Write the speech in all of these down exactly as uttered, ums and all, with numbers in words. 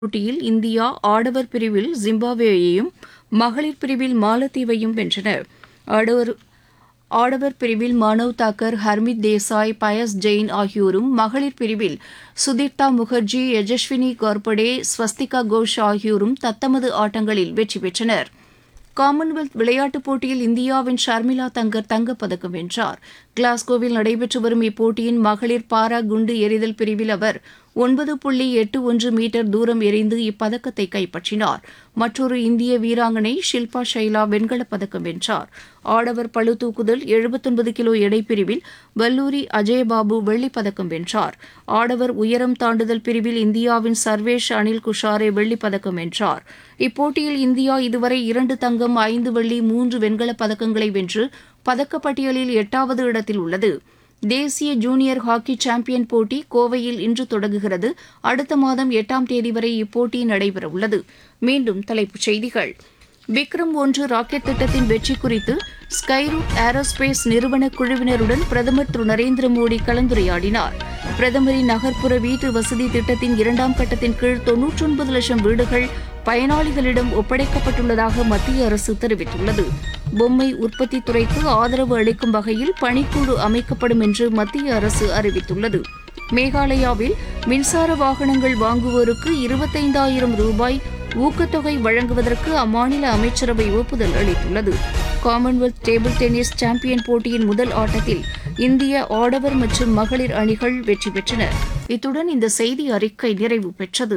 போட்டியில் இந்தியா ஆடவர் பிரிவில் ஜிம்பாப்வேயையும் மகளிர் பிரிவில் மாலத்தீவையும் வென்றன. ஆடவர் ஆடவர் பிரிவில் மானவ் தாக்கர், ஹர்மித் தேசாய், பயஸ் ஜெயின் ஆகியோரும், மகளிர் பிரிவில் சுதீப்தா முகர்ஜி, யஜஸ்வினி கார்படே, ஸ்வஸ்திகா கோஷ் ஆகியோரும் தத்தமது ஆட்டங்களில் வெற்றி பெற்றனர். காமன்வெல்த் விளையாட்டுப் போட்டியில் இந்தியாவின் ஷர்மிளா தங்கர் தங்கப்பதக்கம் வென்றார். கிளாஸ்கோவில் நடைபெற்று வரும் இப்போட்டியின் மகளிர் பாரா குண்டு எறிதல் பிரிவில் அவர் ஒன்பது புள்ளி எட்டு ஒன்று மீட்டர் தூரம் எறிந்து இப்பதக்கத்தை கைப்பற்றினார். மற்றொரு இந்திய வீராங்கனை ஷில்பா ஷைலா வெண்கலப் பதக்கம் வென்றார். ஆடவர் பளு தூக்குதல் எழுபத்தொன்பது கிலோ எடைப்பிரிவில் வல்லூரி அஜயபாபு வெள்ளிப் பதக்கம் வென்றார். ஆடவர் உயரம் தாண்டுதல் பிரிவில் இந்தியாவின் சர்வேஷ் அனில் குஷாரே வெள்ளிப் பதக்கம் வென்றார். இப்போட்டியில் இந்தியா இதுவரை இரண்டு தங்கம், ஐந்து வெள்ளி, மூன்று வெண்கலப் பதக்கங்களை வென்று பதக்கப்பட்டியலில் எட்டாவது இடத்தில் உள்ளது. தேசிய ஜூனியர் ஹாக்கி சாம்பியன் போட்டி கோவையில் இன்று தொடங்குகிறது. அடுத்த மாதம் எட்டாம் தேதி வரை இப்போட்டி நடைபெறவுள்ளது. மீண்டும் தலைப்புச் செய்திகள். விக்ரம் ஒன்று ராக்கெட் திட்டத்தின் வெற்றி குறித்து ஸ்கைரூட் ஏரோஸ்பேஸ் நிறுவன குழுவினருடன் பிரதமர் திரு நரேந்திர மோடி கலந்துரையாடினார். பிரதமரின் நகர்ப்புற வீட்டு வசதி திட்டத்தின் இரண்டாம் கட்டத்தின் கீழ் தொன்னூற்றி ஒன்பது லட்சம் வீடுகள் பயனாளிகளிடம் ஒப்படைக்கப்பட்டுள்ளதாக மத்திய அரசு தெரிவித்துள்ளது. பொம்மை உற்பத்தி துறைக்கு ஆதரவு அளிக்கும் வகையில் பணிக்குழு அமைக்கப்படும் என்று மத்திய அரசு அறிவித்துள்ளது. மேகாலயாவில் மின்சார வாகனங்கள் வாங்குவோருக்கு இருபத்தைந்தாயிரம் ரூபாய் ஊக்கத்தொகை வழங்குவதற்கு அம்மாநில அமைச்சரவை ஒப்புதல் அளித்துள்ளது. காமன்வெல்த் டேபிள் டென்னிஸ் சாம்பியன் போட்டியின் முதல் ஆட்டத்தில் இந்திய ஆடவர் மற்றும் மகளிர் அணிகள் வெற்றி பெற்றன. இத்துடன் இந்த செய்தி அறிக்கை நிறைவு பெற்றது.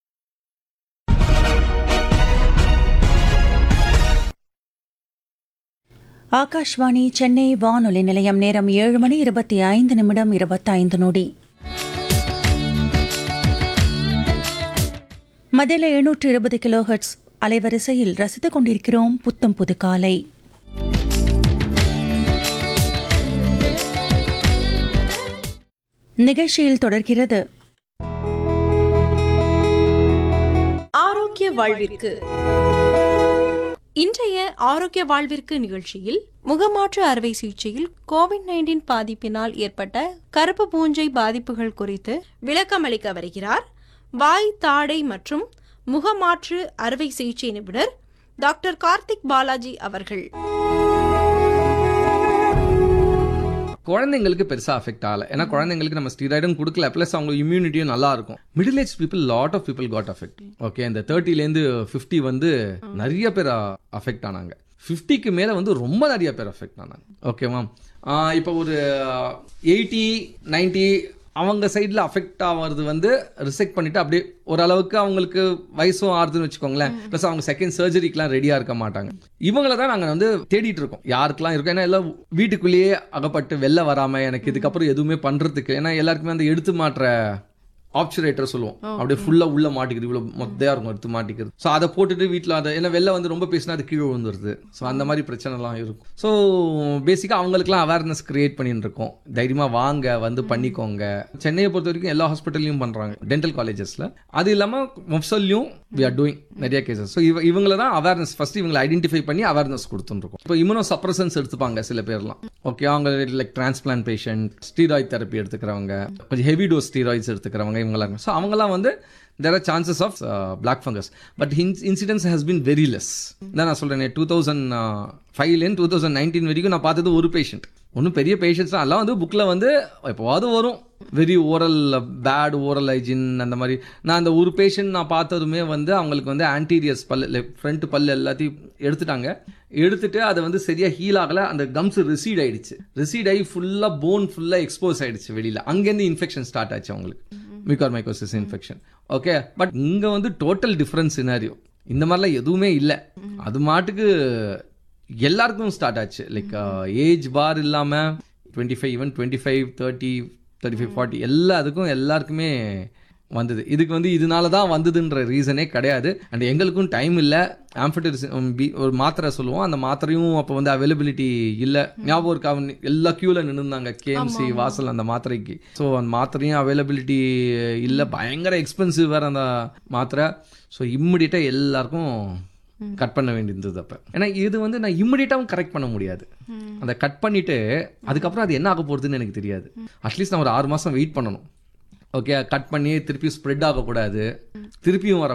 ஆகாஷ்வாணி சென்னை வானொலி நிலையம். நேரம் ஏழு மணி இருபத்தி ஐந்து நிமிடம் இருபத்தைந்து நொடி. மதில எழுநூற்று இருபது கிலோ ஹெர்ட்ஸ் அலைவரிசையில் ரசித்துக் கொண்டிருக்கிறோம் புத்தம் புது காலை. நிகழ்ச்சியில் தொடர்கிறது ஆரோக்கிய வாழ்விற்கு. இன்றைய ஆரோக்கிய வாழ்விற்கு நிகழ்ச்சியில் முகமாற்று அறுவை சிகிச்சையில் கோவிட் நைன்டீன் பாதிப்பினால் ஏற்பட்ட கருப்பு பூஞ்சை பாதிப்புகள் குறித்து விளக்கமளிக்க வருகிறார் வாய், தாடை மற்றும் முகமாற்று அறுவை சிகிச்சை நிபுணர் டாக்டர் கார்த்திக் பாலாஜி அவர்கள். குழந்தைங்களுக்கு பெருசா அஃபெக்ட் ஆகல. ஏன்னா குழந்தைங்களுக்கு நம்ம ஸ்டீராய்டும் கொடுக்கல, பிளஸ் அவங்க இம்யூனிட்டியும் நல்லா இருக்கும். Middle age people lot of people God affect. Okay, இந்த தேர்ட்டிலேருந்து ஃபிஃப்டி வந்து நிறைய பேர் அஃபெக்ட் ஆனாங்க. ஃபிஃப்டிக்கு மேலே வந்து ரொம்ப நிறைய பேர் அஃபெக்ட் ஆனாங்க. ஓகேவா, இப்போ ஒரு எயிட்டி நைன்டி அவங்க சைடில் அஃபெக்ட் ஆகிறது வந்து ரிசெக்ட் பண்ணிட்டு அப்படியே ஓரளவுக்கு அவங்களுக்கு வயசும் ஆறுதுன்னு வச்சுக்கோங்களேன். ப்ளஸ் அவங்க செகண்ட் சர்ஜரிக்கெலாம் ரெடியாக இருக்க மாட்டாங்க. இவங்கள தான் நாங்கள் வந்து தேடிட்டு இருக்கோம், யாருக்கெல்லாம் இருக்கும். ஏன்னா எல்லாம் வீட்டுக்குள்ளேயே அகப்பட்டு வெளில வராமல் எனக்கு இதுக்கப்புறம் எதுவுமே பண்ணுறதுக்கு, ஏன்னா எல்லாருக்குமே அந்த எடுத்து மாற்ற ஆப்சுரேட்டர் சொல்லுவோம், அப்படியே ஃபுல்லாக உள்ள மாட்டிக்கிறது, இவ்வளோ மொத்தையாக இருக்கும் எடுத்து மாட்டிக்கிறது. ஸோ அதை போட்டுட்டு வீட்டில் அதை, ஏன்னா வெளில வந்து ரொம்ப பேசினா அது கீழே விழுந்துருது. ஸோ அந்த மாதிரி பிரச்சனைலாம் இருக்கும். ஸோ பேசிக்காக அவங்களுக்குலாம் அவேர்னஸ் கிரியேட் பண்ணிட்டு இருக்கோம். தைரியமாக வாங்க, வந்து பண்ணிக்கோங்க. சென்னையை பொறுத்த வரைக்கும் எல்லா ஹாஸ்பிட்டல்லையும் பண்ணுறாங்க, டென்டல் காலேஜஸில். அது இல்லாமல் மொஃப்சல்லையும் வி ஆர் டூயிங் நிறைய கேசஸ். ஸோ இவ இவங்கள தான் அவேர்னஸ் ஃபர்ஸ்ட் இவங்களை ஐடென்டிஃபை பண்ணி அவேர்னஸ் கொடுத்துருக்கோம். இப்போ இம்யூனோ சப்ரசன்ஸ் எடுத்துப்பாங்க சில பேர்லாம். ஓகே, அவங்க like transplant patient, steroid therapy எடுத்துக்கிறவங்க, கொஞ்சம் ஹெவி டோஸ் ஸ்டீராய்ட்ஸ் எடுத்துக்கிறவங்க, இவங்களாம். ஸோ அவங்களாம் வந்து there are chances of uh, black fungus, but incidence has been very less. தான் நான் சொல்கிறேன், டூ தௌசண்ட் ஃபைவ்லேருந்து டூ தௌசண்ட் நைன்டீன் வரைக்கும் நான் பார்த்தது ஒரு பேஷண்ட். ஒன்றும் பெரிய பேஷண்ட்ஸ் தான், எல்லாம் வந்து புக்கில் வந்து எப்போவாது வரும், very oral bad oral hygiene அந்த மாதிரி. நான் அந்த ஒரு பேஷண்ட் நான் பார்த்ததுமே வந்து அவங்களுக்கு வந்து ஆன்டீரியர்ஸ் பல், ஃப்ரண்ட் பல் எல்லாத்தையும் எடுத்துட்டாங்க. எடுத்துட்டு அதை வந்து சரியாக ஹீல் ஆகலை, அந்த கம்ஸ் ரிசீட் ஆகிடுச்சு. ரிசீட் ஆகி ஃபுல்லாக போன் ஃபுல்லாக எக்ஸ்போஸ் ஆகிடுச்சு வெளியில். அங்கேருந்து இன்ஃபெக்ஷன் ஸ்டார்ட் ஆச்சு அவங்களுக்கு, மியூகோர்மைகோசிஸ் இன்ஃபெக்ஷன். ஓகே, பட் இங்கே வந்து டோட்டல் டிஃப்ரென்ஸ் சினாரியோ, இந்த மாதிரிலாம் எதுவுமே இல்லை. அது மாட்டுக்கு எல்லாருக்கும் ஸ்டார்ட் ஆச்சு. லைக் ஏஜ் பார் இல்லாமல் twenty five even twenty five thirty thirty five forty எல்லாத்துக்கும் எல்லாருக்குமே வந்தது. இதுக்கு வந்து இதனால தான் வந்ததுன்ற ரீசனே கிடையாது. அண்ட் எங்களுக்கும் டைம் இல்லை. ஆம்ஃபெட்டரிசின் பி ஒரு மாத்திரை சொல்லுவோம், அந்த மாத்திரையும் அப்போ வந்து அவைலபிலிட்டி இல்லை. ஞாபகம் இருக்கா, எல்லா க்யூவில் நின்றுந்தாங்க கேஎம்சி வாசல் அந்த மாத்திரைக்கு. ஸோ அந்த மாத்திரையும் அவைலபிலிட்டி இல்லை, பயங்கர எக்ஸ்பென்சிவ் வேறு அந்த மாத்திரை. ஸோ இம்மிடியட்டாக எல்லாருக்கும் கட் பண்ண வேண்டியிருந்தது அப்போ. ஏன்னா இது வந்து நான் இம்மிடியட்டாகவும் கரெக்ட் பண்ண முடியாது. அதை கட் பண்ணிவிட்டு அதுக்கப்புறம் அது என்ன ஆக போகிறதுன்னு எனக்கு தெரியாது. அட்லீஸ்ட் நான் ஒரு ஆறு மாதம் வெயிட் பண்ணணும். ஓகே, கட் பண்ணி திருப்பி ஸ்ப்ரெட் ஆகக்கூடாது, திருப்பியும் வர